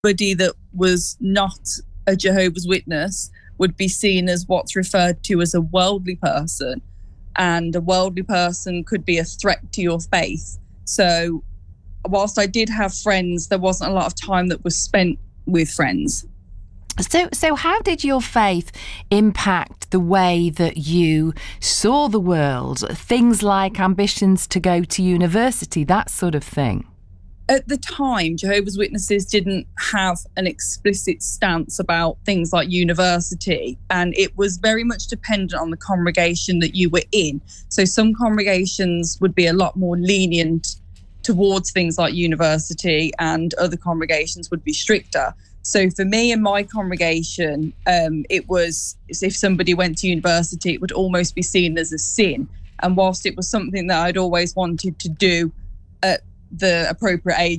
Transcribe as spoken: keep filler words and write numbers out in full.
anybody that was not a Jehovah's Witness would be seen as what's referred to as a worldly person. And a worldly person could be a threat to your faith. So whilst I did have friends, there wasn't a lot of time that was spent with friends. So, so how did your faith impact the way that you saw the world? Things like ambitions to go to university, that sort of thing. At the time, Jehovah's Witnesses didn't have an explicit stance about things like university, and it was very much dependent on the congregation that you were in. So some congregations would be a lot more lenient towards things like university, and other congregations would be stricter. So for me and my congregation, um, it was if somebody went to university, it would almost be seen as a sin. And whilst it was something that I'd always wanted to do at the appropriate age